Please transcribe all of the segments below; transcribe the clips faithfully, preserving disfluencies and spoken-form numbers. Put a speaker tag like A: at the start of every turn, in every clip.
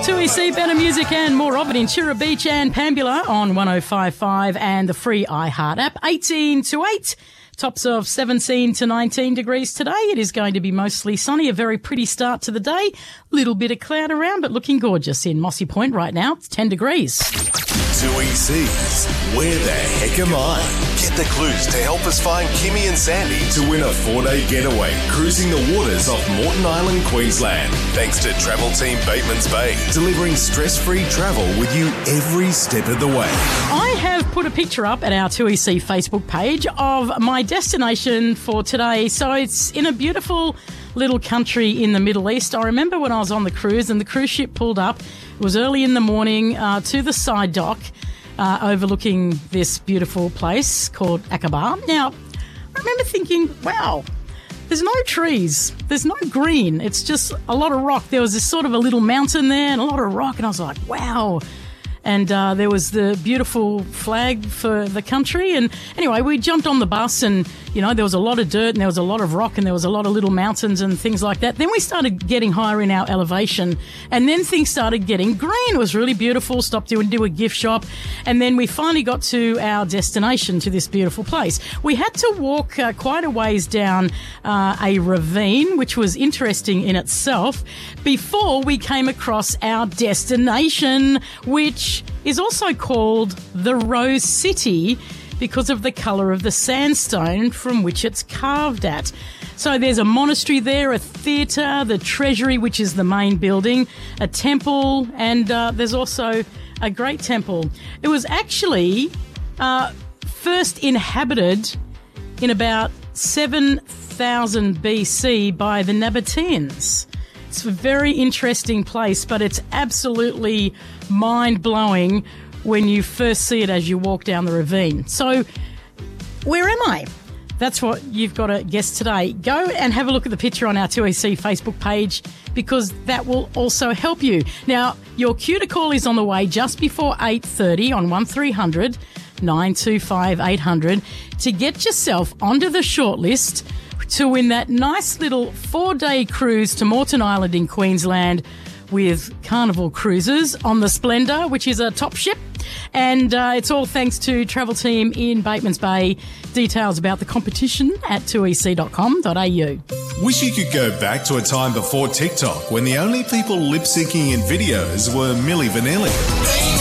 A: two E C, better music and more of it in Chirra Beach and Pambula on one oh five point five and the free iHeart app. eighteen to eight, tops of seventeen to nineteen degrees today. It is going to be mostly sunny, a very pretty start to the day. Little bit of cloud around, but looking gorgeous in Mossy Point right now. It's ten degrees.
B: two E C's, where the heck am I? Get the clues to help us find Kimmy and Sandy to win a four-day getaway cruising the waters off Moreton Island, Queensland. Thanks to Travel Team Batemans Bay, delivering stress-free travel with you every step of the way.
A: I have put a picture up at our two E C Facebook page of my destination for today. So it's in a beautiful little country in the Middle East. I remember when I was on the cruise and the cruise ship pulled up. It was early in the morning uh, to the side dock uh, overlooking this beautiful place called Aqaba. Now, I remember thinking, wow, there's no trees. There's no green. It's just a lot of rock. There was this sort of a little mountain there and a lot of rock. And I was like, wow. And uh, there was the beautiful flag for the country. And anyway, we jumped on the bus and, you know, there was a lot of dirt and there was a lot of rock and there was a lot of little mountains and things like that. Then we started getting higher in our elevation and then things started getting green. It was really beautiful. Stopped to do a gift shop. And then we finally got to our destination, to this beautiful place. We had to walk uh, quite a ways down uh, a ravine, which was interesting in itself, before we came across our destination, which is also called the Rose City because of the colour of the sandstone from which it's carved at. So there's a monastery there, a theatre, the treasury, which is the main building, a temple, and uh, there's also a great temple. It was actually uh, first inhabited in about seven thousand B C by the Nabateans. It's a very interesting place, but it's absolutely mind-blowing when you first see it as you walk down the ravine. So, where am I? That's what you've got to guess today. Go and have a look at the picture on our two E C Facebook page because that will also help you. Now, your cue to call is on the way just before eight thirty on one three hundred nine two five eight hundred to get yourself onto the shortlist to win that nice little four-day cruise to Moreton Island in Queensland with Carnival Cruises on the Splendor, which is a top ship. And uh, it's all thanks to Travel Team in Batemans Bay. Details about the competition at two e c dot com dot a u.
B: Wish you could go back to a time before TikTok when the only people lip-syncing in videos were Milli Vanilli.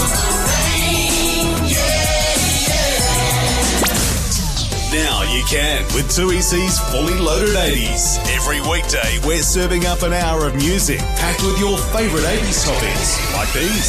B: Now you can with two E C's Fully Loaded eighties. Every weekday, we're serving up an hour of music packed with your favourite eighties topics like these.